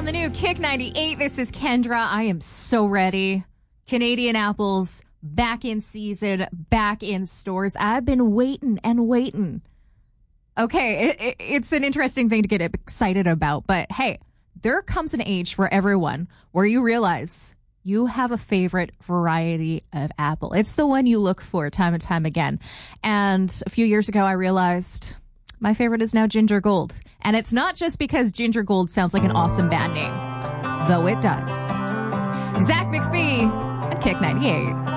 the new Kick 98. This is Kendra. I am so ready. Canadian apples back in season, back in stores. I've been waiting and waiting. Okay, it's an interesting thing to get excited about, but hey, there comes an age for everyone where you realize you have a favorite variety of apple. It's the one you look for time and time again. And a few years ago, I realized my favorite is now Ginger Gold. And it's not just because Ginger Gold sounds like an awesome band name, though it does. Zach McPhee at Kick 98.